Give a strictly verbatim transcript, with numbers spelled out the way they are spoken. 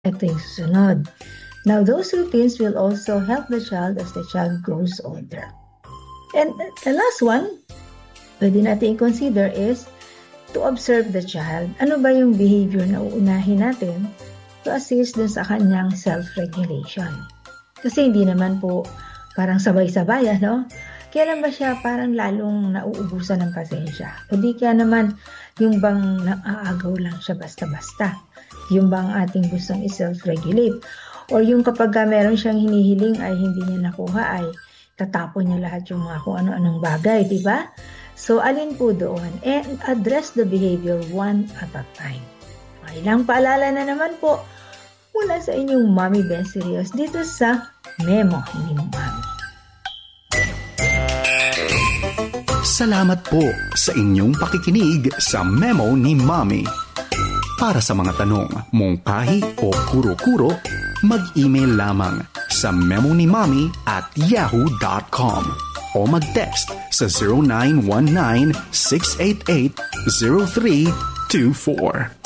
Ito yung susunod. Now, those routines will also help the child as the child grows older. And the last one, pwede natin i-consider is to observe the child. Ano ba yung behavior na uunahin natin to assist dun sa kanyang self-regulation? Kasi hindi naman po parang sabay-sabay, ano? Kailan ba siya parang lalong nauubusan ng pasensya? O di kaya naman yung bang naaagaw lang siya basta-basta? Yung bang ating gustong i-self-regulate? Or yung kapag meron siyang hinihiling ay hindi niya nakuha ay tatapon niya lahat yung mga kung ano-anong bagay, di ba? So, alin po doon? And address the behavior one at a time. May ilang paalala na naman po mula sa inyong Mommy Best Serious dito sa Memo ni Mommy. Salamat po sa inyong pakikinig sa Memo ni Mommy. Para sa mga tanong, mungkahi o kuro-kuro, mag-email lamang sa memonimommy at yahoo dot com o mag-text sa zero nine one nine, six eight eight, zero three two four.